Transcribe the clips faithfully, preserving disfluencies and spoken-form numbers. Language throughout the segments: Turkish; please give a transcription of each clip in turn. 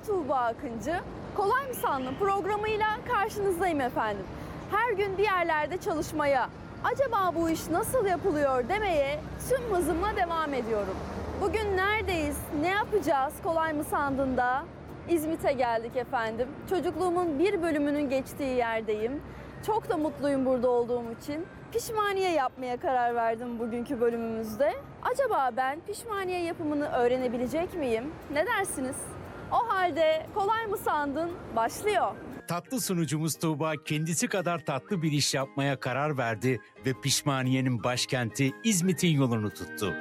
Tuğba Akıncı. Kolay mı sandın programıyla karşınızdayım efendim. Her gün bir yerlerde çalışmaya, acaba bu iş nasıl yapılıyor demeye tüm hızımla devam ediyorum. Bugün neredeyiz, ne yapacağız kolay mı sandın da? İzmit'e geldik efendim. Çocukluğumun bir bölümünün geçtiği yerdeyim. Çok da mutluyum burada olduğum için. Pişmaniye yapmaya karar verdim bugünkü bölümümüzde. Acaba ben pişmaniye yapımını öğrenebilecek miyim? Ne dersiniz? O halde kolay mı sandın? Başlıyor. Tatlı sunucumuz Tuğba kendisi kadar tatlı bir iş yapmaya karar verdi ve pişmaniyenin başkenti İzmit'in yolunu tuttu.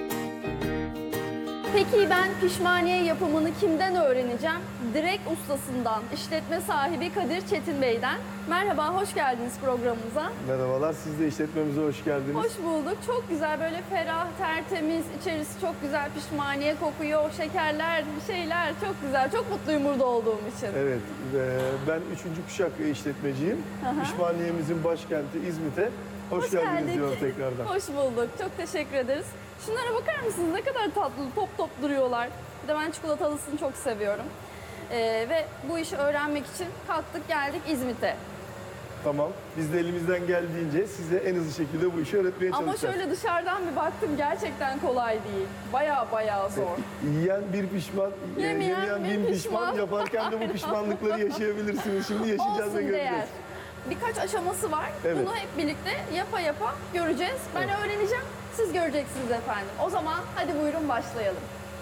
Peki ben pişmaniye yapımını kimden öğreneceğim? Direkt ustasından, işletme sahibi Kadir Çetin Bey'den. Merhaba, hoş geldiniz programımıza. Merhabalar, siz de işletmemize hoş geldiniz. Hoş bulduk. Çok güzel, böyle ferah, tertemiz, içerisi çok güzel pişmaniye kokuyor, şekerler, bir şeyler çok güzel. Çok mutluyum burada olduğum için. Evet, e, ben üçüncü kuşak işletmeciyim. Aha. Pişmaniyemizin başkenti İzmit'e hoş, Hoş geldiniz geldik. diyorum tekrardan. Hoş bulduk. Çok teşekkür ederiz. Şunlara bakar mısınız? Ne kadar tatlı, top top duruyorlar. Bir de ben çikolatalısını çok seviyorum. Ee, ve bu işi öğrenmek için kalktık geldik İzmit'e. Tamam, biz de elimizden geldiğince size en hızlı şekilde bu işi öğretmeye Ama çalışacağız. şöyle dışarıdan bir baktım, gerçekten kolay değil. Baya baya zor. Yiyen bir pişman, e, Yemeyen yemeyen bir bin pişman. pişman. Yaparken de bu pişmanlıkları yaşayabilirsiniz. Şimdi yaşayacağız Olsun ve göreceğiz. değer. Birkaç aşaması var. Evet. Bunu hep birlikte yapa yapa göreceğiz. Ben Evet. öğreneceğim, siz göreceksiniz efendim. O zaman hadi buyurun başlayalım.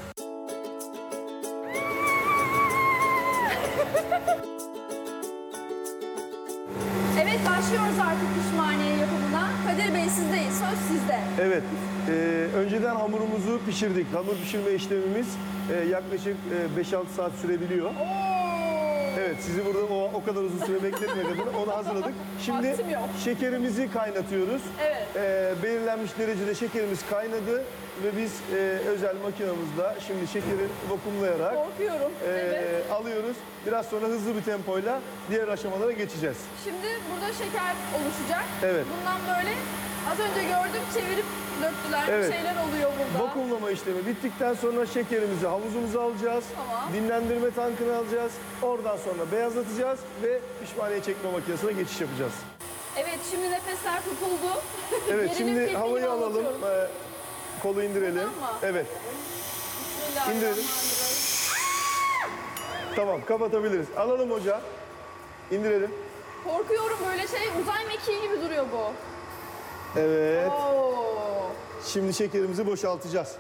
Evet, başlıyoruz artık pişmaniye yapımına. Kadir Bey sizdeyiz, söz sizde. Evet, e, önceden hamurumuzu pişirdik. Hamur pişirme işlemimiz e, yaklaşık e, beş altı saat sürebiliyor. Oo. Evet, sizi burada o, o kadar uzun süre bekletmemek adına onu hazırladık. Şimdi Vaktim yok. şekerimizi kaynatıyoruz. Evet. Ee, belirlenmiş derecede şekerimiz kaynadı ve biz e, özel makinamızda şimdi şekeri vakumlayarak Korkuyorum. e, Evet. alıyoruz. Biraz sonra hızlı bir tempoyla diğer aşamalara geçeceğiz. Şimdi burada şeker oluşacak. Evet. Bundan böyle az önce gördüm, çevirip döktüler. Evet. Bir şeyler oluyor burada. Vakumlama işlemi bittikten sonra şekerimizi havuzumuza alacağız. Tamam. Dinlendirme tankına alacağız. Oradan sonra beyazlatacağız ve pişmaniye çekme makinesine geçiş yapacağız. Evet, şimdi nefesler tutuldu. Evet, Gerilim şimdi filmini havayı alalım. anlatıyorum. Ee, kolu indirelim. Buradan mı? Evet. Bismillahirrahmanirrahim. Tamam, kapatabiliriz. Alalım ocağı. İndirelim. Korkuyorum, böyle şey uzay mekiği gibi duruyor bu. Evet. Oo. Şimdi şekerimizi boşaltacağız.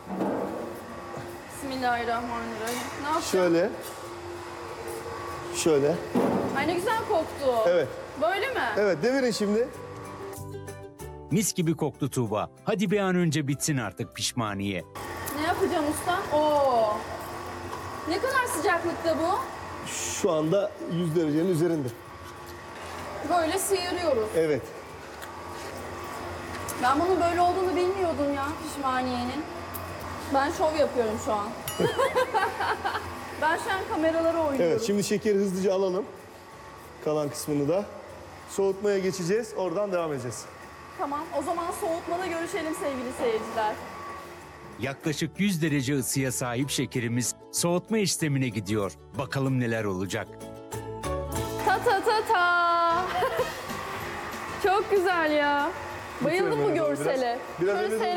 Bismillahirrahmanirrahim. Ne yapacağım? Şöyle. Şöyle. Ay ne güzel koktu. Evet. Böyle mi? Evet, devirin şimdi. Mis gibi koktu Tuğba. Hadi bir an önce bitsin artık pişmaniye. Ne yapacağım usta? Oo. Ne kadar sıcaklıkta bu? Şu anda yüz derecenin üzerinde. Böyle sıyırıyoruz. Evet. Ben bunun böyle olduğunu bilmiyordum ya, pişmaniyenin. Ben şov yapıyorum şu an. Ben şu an kameralara oynuyorum. Evet, şimdi şekeri hızlıca alalım. Kalan kısmını da. Soğutmaya geçeceğiz. Oradan devam edeceğiz. Tamam, o zaman soğutmada görüşelim sevgili seyirciler. Yaklaşık yüz derece ısıya sahip şekerimiz soğutma işlemine gidiyor. Bakalım neler olacak. Ta ta ta ta. Çok güzel ya. Bayıldım bu Lütfen, görsele. biraz- biraz Şöyle öne doğru